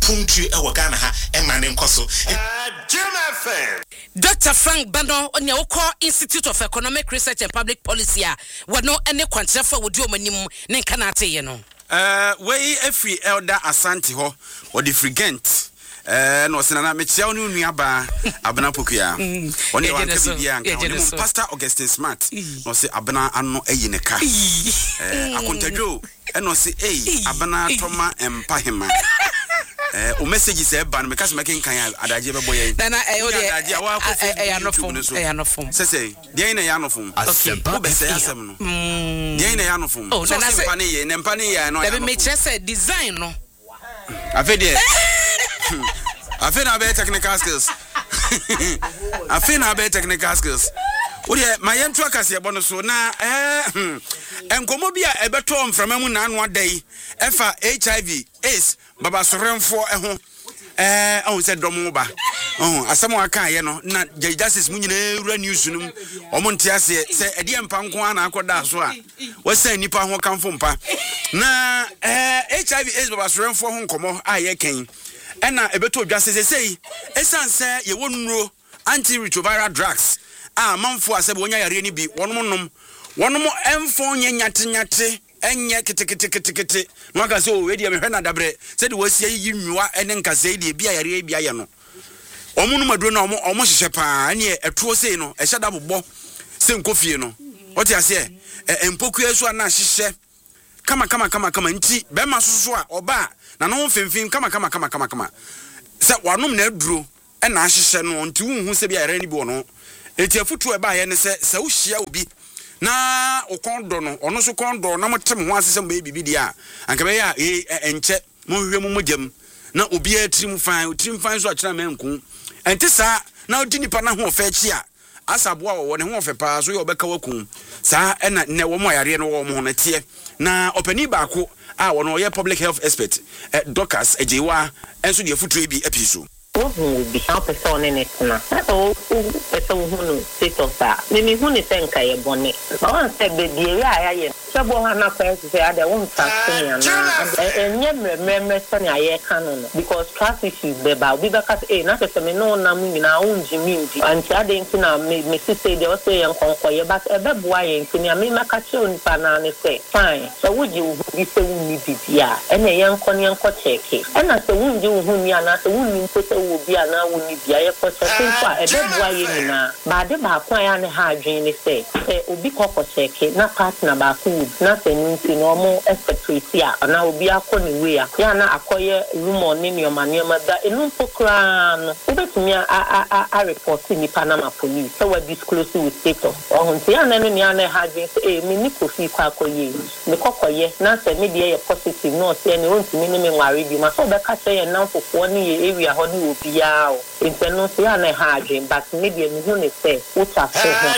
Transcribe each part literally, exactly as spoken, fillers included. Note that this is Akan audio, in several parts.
afuntue e wo Ghana ha e ma ne nkoso Doctor Frank Bano on your Institute of Economic Research and Public Policy wa no ene kwantrefo wodi omanim ne nkanate ye no eh we every elder Asante ho or the frigant eh no senana me chia onu nuaba abana pokua oni wa nka bibia nka Pastor Augustine Smart no se abana ano eyi ne ka eh akontadwo eno se eh abana toma empa hema eh o message say ban me kase making kan adaje bebo ye na eh o de adaje wa ko eh anofom eh anofom se se de na ya anofom o be say asem no de na ya anofom so se mpa ne ye ne mpa ne ye no ya be me say design no afi de afi na be technical skills afi na be technical skills o de my yentro akase ebo no so na eh enkomo bia ebeto mframa mu na anu adai efa H I V AIDS baba soremfo eho eh on se domo ba oh asamo aka ye no na justice mu nyina ewura news num omo nte ase se ede empa nko ana akoda so a wasa nipa ho kanfo mpa na eh H I V AIDS baba soremfo ho nkomo a ye ken ena ebeto justice sei esanse ye wonuro antiretroviral drugs a manfo asebe wonya yare ni bi wonom nom wonom emfo nyanyate nyate enye kitikiti kitikiti maka so we dia me hwe na dabre se de wasia yi nwua ene nkase de bia yare bia ye no omunu maduro na omo omo hihye pa ne etuo sei no ehye da bobbo se nkofie no ote ase empoku esu na hihye kama kama kama kama nti be ma soso a oba na no mfimfim kama kama kama kama kama se wanom na aduro e na hihye no nti wunhu se bia yare ni bi wono eti afutu e ba ye ne se se wo hia obi na okondo no ono so kondo na motem ho asese mba bibi dia anka be ya enche mo hwe mo mogam na obi atrim fan otrim fan so akira menku enti sa na odi nipa na ho fa chi a asaboa wo ne ho fa pa so ye obeka waku sa na ne wo mo yare no wo mo na tie na opani baako a wo no ye public health expert Doctors ejewa enso de afutu bi episo who be a person in it now. Oh, person who sit of that. Maybe who is saying, Kay Bonnet. I want to say, baby, I am. Trouble Hannah Press say, I won't trust me. And never remember Sonny, I canon because trust issues, baby. We back at a not as a no naming in our own Jimmy. And I didn't know, Missus Say, they were saying, Conquer, but a bad boy in Kenya, me, my catchon, Panana say, fine. So would you be so wounded? Yeah, and a young Conyan Cocheck. And I said, wound you whom you are not a wounding put will be an hour when you be a person for a dead boy in a but the back and a hard dream say, Ubi Coco check, not partner about food, nothing into normal expectation, and I will be a corny way. Yana acquire room on in your man, your mother, a room for crown. Over to me, I report in the Panama police, so we're disclosed with status. Or Huntiana and Yana having a minico fee quack ye, the cocoa ye, not a media positive, no, say any own to minimum worry, you must all the catch and now for one year area, honey will be out. Internal Siana Harding, but maybe a million say, what are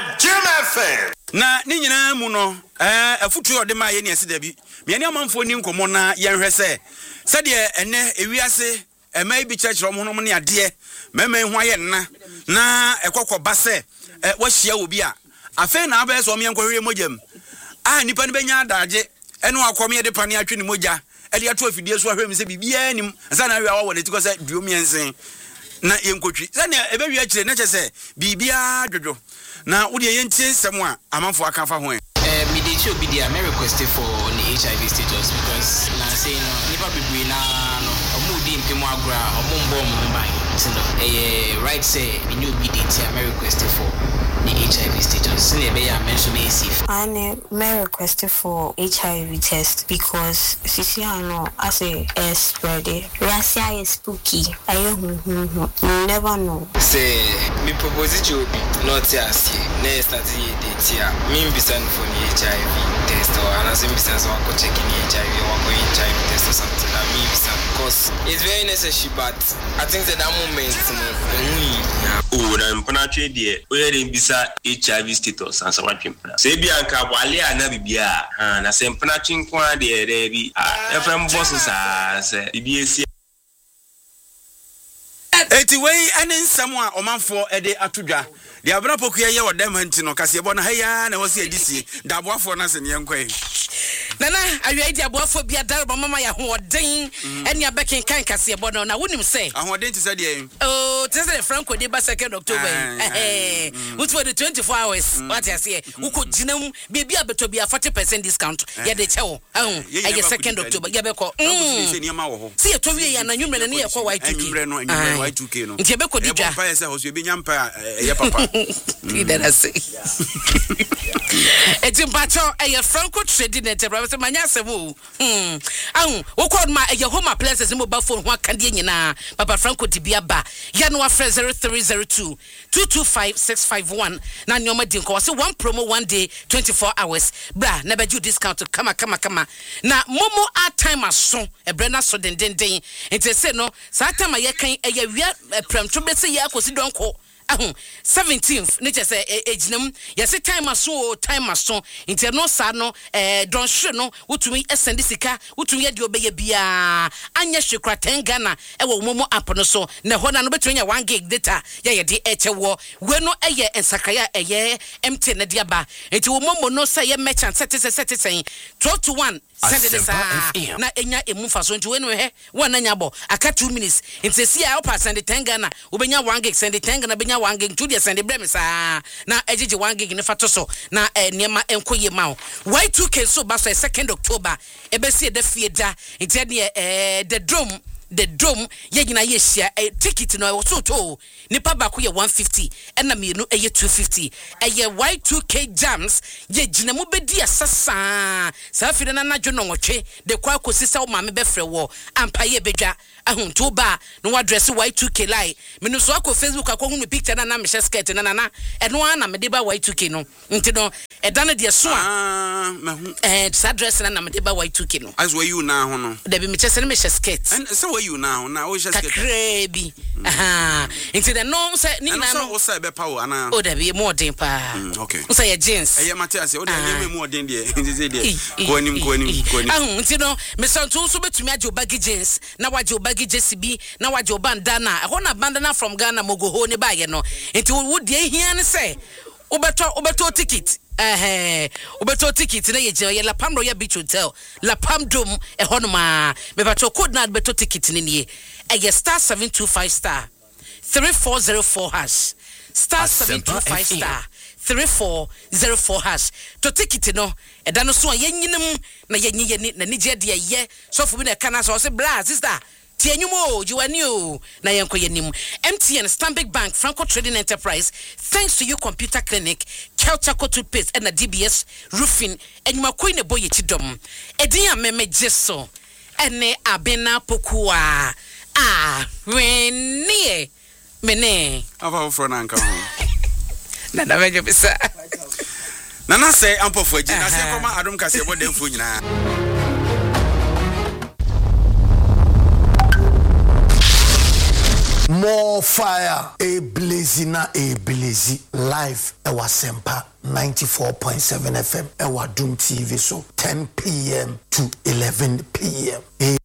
na ni nyina mu no eh afutu ode ma ye ne ase da bi me ne amanfo ni nkomo na ye nhwe se se de ene ewiase e mai bi church ro mo no ne ade mema hu aye nna na ekokoba se wa hia obi a afa na aba so me enkohwe mogam a nipa ne benya adaje ene akom ye de pane atwe ni moja e de ato afidie so ahwe mi se bibia anim asa na awa wo ne tiko se duomiensen na yenkotwi se ne ebe wi akire ne chese bibia dwodo na wo de yentie nsem a amanfo aka fa ho eh me dey show be there me requested for the H I V status because na say no nipa bibiri na no omo di mpemu agora omo mbo omo ban so no eh right say me new be dey me requested for the H I V status so be ya mention me safe and me requested for H I V test because sisi ano as a spread it racia is spooky ayo hu never know say me propose to not ask next start the date ya me bisan for the H I V test or another bisan so I go check in H I V or go H I V test or something like me bisan because it's very necessary but I think that that moment oh na mpana twe de o ye bisa H I V status and so what mpana say bi anka wale ana bibia ha na se mpana twinkwa de de bi ah efem boss sa se bibia si eti wei ane nsam a omanfo ede atodwa de abra pokua ye wodam hanti no kase bo na haya na wose edisie daboafo na se ne yankwa Nana awie dia boafo bia dar ba mama ya hoden ene abekin kan kase bo no na wonim say ahoden ti say de oh ti say Franco de ba second October eh which for the twenty-four hours what you say uko ginam bia abeto bia forty percent discount ye de chewo ahun aye second October ye be ko se niam wo ho se ye to wie ya na nwumre ne ye ko Y two K nwumre no nwumre Y two K no nti be ko di dwa e bo pa say hoso be nyampa ye papa ti dara say eti mpacho eye Franco trading enterprise manya semu hmm ahun wo ko ma eye home appliances mo ba phone ho akande nyina papa Franco dibia ba ya no afre zero three zero two two two five six five one na nyoma din ko say one promo one day twenty-four hours bra na be discount kama kama kama na momo a time aso e bre na so den den den enti say no sa time ye kan eye wia premto be say ye akosi donko ahun seventeenth ne che say eginam ye say time aso time aso enti no sa no eh don hwe no wutumi send sika wutumi ye de obeye bia anya hwekra ten Ghana e wo momo app no so na ho na no betumi nya one gig data ye ye de echewo we no eye ensakaya eye M T N na dia ba enti wo momo no say ye merchant set set set say twelve to one send it sa na enya emu fa so nti we no he wona nya bo aka two minutes enti see I opa send ten Ghana obenya one gig send ten Ghana benya one gig two dey send brem sa na ejiji one gig ne fa to so na niema enkoye ma Y two K so ba so second October e be see the fie da enti de eh the drum the dome ye gina ye share a ticket no so to nipa ba ko ye one fifty and na me no e ye two fifty e ye Y two K jams ye gina mu bedi asasa sa fi na na dwo no nwotwe de kwa akosisa wo ma me be frɛ wo ampa ye bedwa ahun to ba no address Y two K lai me no so akọ Facebook akọ hu me picture na na me share skirt na na na e no ana me de ba Y two K no nti no e da no de so a eh address na na me de ba Y two K no as where you now ho no de bi me chese me share skirt and so where you now now we just get crazy aha into the no say ni na no o say be power ana o da bi more den pa okay o say jeans eh Matthias o da ye more den de nze de ko anim ko anim ko anim ahun into no me santo so betumi aje obagi jeans na waje obagi jesi bi na waje obandana e ho na bandana from Ghana mogo ho ne ba ye no into wo de hia ne say obeto obeto ticket eh obeto ticket na ye je La Palm Royal Beach Hotel La Palm Dome e ho no ma me bato code na beto ticket ni ne e star seven two five star three four zero four hash star seven two five star three four zero four hash to ticket no e da no so yenyinum na yenyi na ni je de ye so fu bi na kana so se bra sister Tianyumo, Juanio, Nayanko Yanim, M T N, Stanbic Bank, Franco Trading Enterprise, thanks to you Computer Clinic, Kelchaco Toothpaste, and the D B S Roofing, and you are queen a boy chidom. Edia meme jeso, and ne abena pokua. Ah, when near mene. Ava from Anka. Nana Major Pisa. Nana say, Ampo for Jina, say, come on, I don't care about them for you. More fire, a blazing, a blazy live. Ewa Sempa ninety-four point seven F M. Ewa Doom T V so ten p m to eleven p m